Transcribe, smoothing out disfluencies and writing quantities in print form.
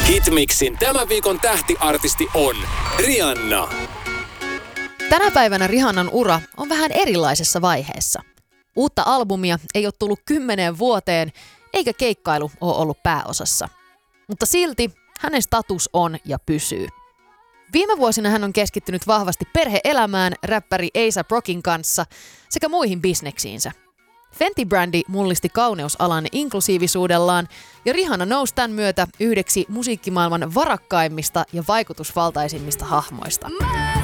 Hitmixin tämän viikon tähtiartisti on Rihanna. Tänä päivänä Rihannan ura on vähän erilaisessa vaiheessa. Uutta albumia ei ole tullut 10 vuoteen, eikä keikkailu ole ollut pääosassa. Mutta silti hänen status on ja pysyy. Viime vuosina hän on keskittynyt vahvasti perhe-elämään räppäri A$AP Rockin kanssa sekä muihin bisneksiinsä. Fenty-brändi mullisti kauneusalan inklusiivisuudellaan ja Rihanna nousi tämän myötä yhdeksi musiikkimaailman varakkaimmista ja vaikutusvaltaisimmista hahmoista.